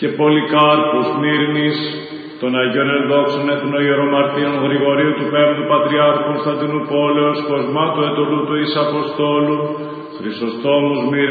και Πολυκάρπου Σμύρνης, των Αγίων Ενδόξων Εθνοϊερομαρτύρων Γρηγορίου του Πέμπτου Πατριάρχου Κωνσταντινούπολεως, Κοσμάτου Ετωλούτου εις Αποστόλου, Χρυσοστόμου